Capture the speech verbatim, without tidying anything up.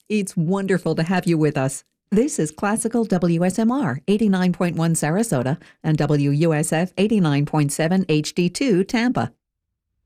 It's wonderful to have you with us. This is Classical W S M R eighty-nine point one Sarasota and W U S F eighty-nine point seven H D two Tampa.